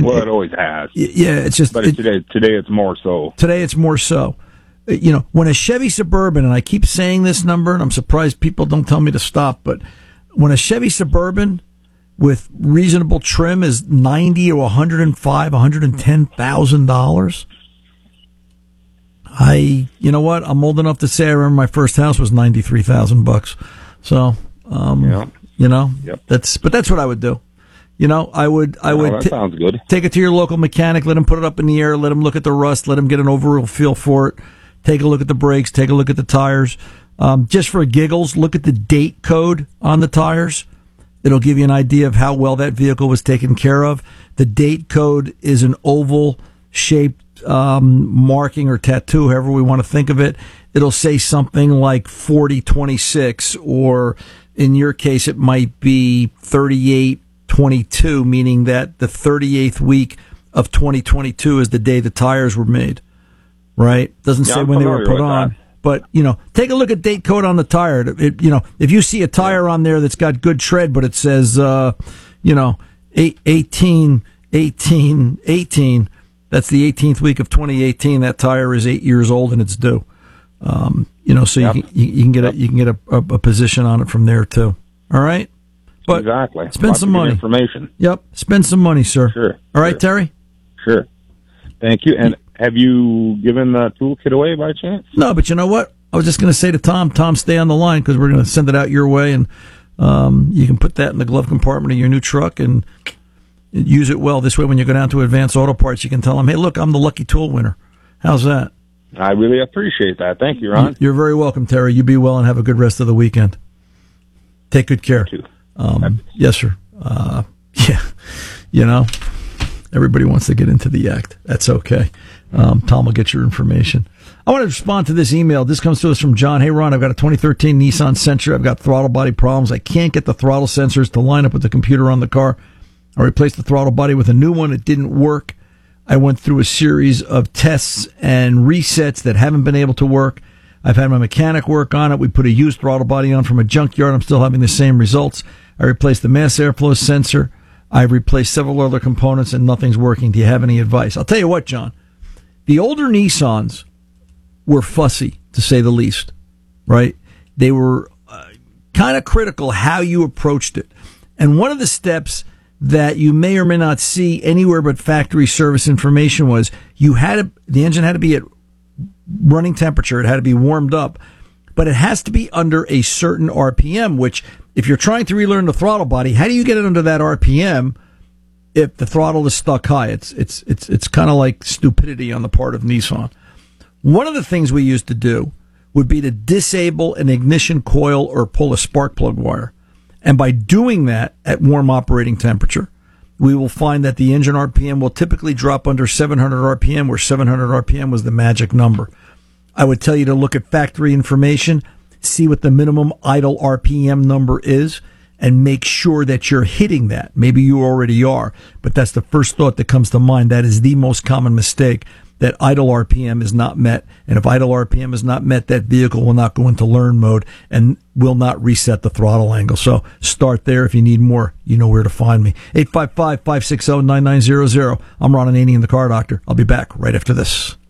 Well, it always has. Yeah, it's just... But today it's more so. Today it's more so. When a Chevy Suburban, and I keep saying this number, and I'm surprised people don't tell me to stop, but when a Chevy Suburban with reasonable trim is $90,000 or $105,000, $110,000, you know what? I'm old enough to say I remember my first house was $93,000. So, Yep. that's what I would do. That sounds good. Take it to your local mechanic, let him put it up in the air, let him look at the rust, let him get an overall feel for it. Take a look at the brakes, take a look at the tires. Just for giggles, look at the date code on the tires. It'll give you an idea of how well that vehicle was taken care of. The date code is an oval shaped marking or tattoo, however we want to think of it. It'll say something like 4026, or in your case, it might be 3822, meaning that the 38th week of 2022 is the day the tires were made, right? Doesn't say when they were put on. That. But, take a look at date code on the tire. If you see a tire on there that's got good tread, but it says, 18, that's the 18th week of 2018. That tire is 8 years old and it's due. So you can get a position on it from there too. All right. But exactly. Spend some money. Information. Yep. Spend some money, sir. Sure. All right, Terry? Sure. Thank you. And have you given the toolkit away by chance? No, but you know what? I was just going to say to Tom, stay on the line because we're going to send it out your way, and you can put that in the glove compartment of your new truck and use it well. This way, when you go down to Advanced Auto Parts, you can tell them, hey, look, I'm the lucky tool winner. How's that? I really appreciate that. Thank you, Ron. You're very welcome, Terry. You be well and have a good rest of the weekend. Take good care. You too. Yes, sir. Everybody wants to get into the act. That's okay. Tom will get your information. I want to respond to this email. This comes to us from John. Hey, Ron, I've got a 2013 Nissan Sentra. I've got throttle body problems. I can't get the throttle sensors to line up with the computer on the car. I replaced the throttle body with a new one. It didn't work. I went through a series of tests and resets that haven't been able to work. I've had my mechanic work on it. We put a used throttle body on from a junkyard. I'm still having the same results. I replaced the mass airflow sensor. I've replaced several other components, and nothing's working. Do you have any advice? I'll tell you what, John. The older Nissans were fussy, to say the least, right? They were kind of critical how you approached it. And one of the steps that you may or may not see anywhere but factory service information was the engine had to be at running temperature. It had to be warmed up, but it has to be under a certain RPM, which if you're trying to relearn the throttle body, how do you get it under that RPM if the throttle is stuck high? It's kind of like stupidity on the part of Nissan. One of the things we used to do would be to disable an ignition coil or pull a spark plug wire. And by doing that at warm operating temperature, we will find that the engine RPM will typically drop under 700 RPM, where 700 RPM was the magic number. I would tell you to look at factory information, see what the minimum idle RPM number is, and make sure that you're hitting that. Maybe you already are, but that's the first thought that comes to mind. That is the most common mistake, that idle RPM is not met. And if idle RPM is not met, that vehicle will not go into learn mode and will not reset the throttle angle. So start there. If you need more, you know where to find me. 855-560-9900. I'm Ron Ananian, the Car Doctor. I'll be back right after this.